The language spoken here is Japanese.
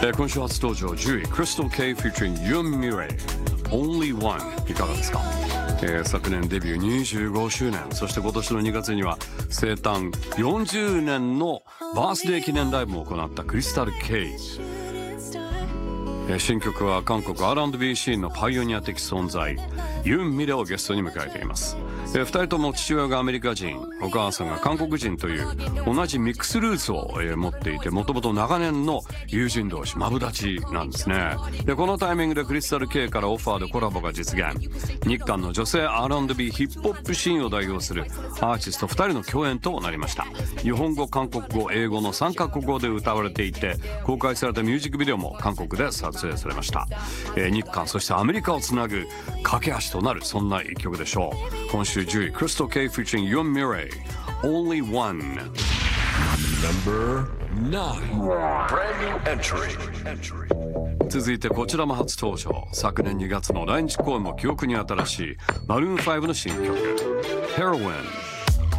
今週初登場10位クリスタル K featuring Yoon Mirai Only One いかがですか。昨年デビュー25周年、そして今年の2月には生誕40年のバースデー記念ライブも行ったクリスタル K。新曲は韓国 R&B シーンのパイオニア的存在ユン・ミレをゲストに迎えています。2人とも父親がアメリカ人、お母さんが韓国人という同じミックスルーツを持っていて、もともと長年の友人同士マブダチなんですね。でこのタイミングでクリスタル K からオファーでコラボが実現。日韓の女性 R&B ヒップホップシーンを代表するアーティスト2人の共演となりました。日本語、韓国語、英語の3カ国語で歌われていて、公開されたミュージックビデオも韓国で撮影されました。日韓そしてアメリカをつなぐ架け橋となる、そんな一曲でしょう。今週10位クリスタル K featuring Yoon Mirai Only One。 Number 9 Brand new entry 続いてこちらも初登場、昨年2月の来日公演も記憶に新しいマルーン5の新曲 Heroin。